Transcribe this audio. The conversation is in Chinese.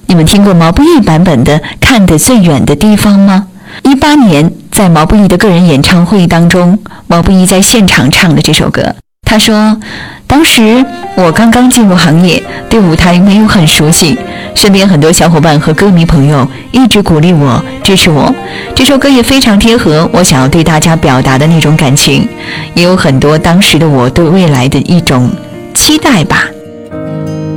你们听过毛不易版本的《看得最远的地方》吗？18年，在毛不易的个人演唱会当中，毛不易在现场唱的这首歌。他说，当时我刚刚进入行业，对舞台没有很熟悉，身边很多小伙伴和歌迷朋友一直鼓励我，支持我。这首歌也非常贴合我想要对大家表达的那种感情，也有很多当时的我对未来的一种期待吧。